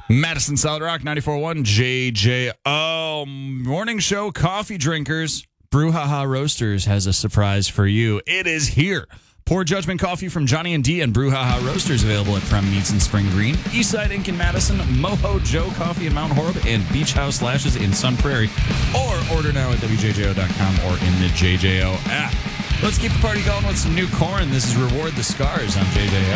Madison Solid Rock 94.1 JJO. Morning show coffee drinkers. Brouhaha Roasters has a surprise for you. It is here. Poor Judgment Coffee from Johnny and D and Brouhaha Roasters available at Prem Meats in Spring Green, Eastside Inc. in Madison, Moho Joe Coffee in Mount Horeb, and Beach House Lashes in Sun Prairie. Or order now at WJJO.com or in the JJO app. Let's keep the party going with some new corn. This is Reward the Scars on JJO.